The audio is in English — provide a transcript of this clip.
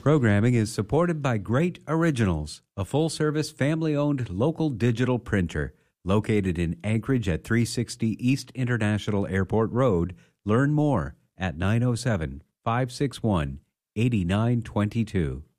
Programming is supported by Great Originals, a full-service, family-owned local digital printer located in Anchorage at 360 East International Airport Road. Learn more at 907-561-8922.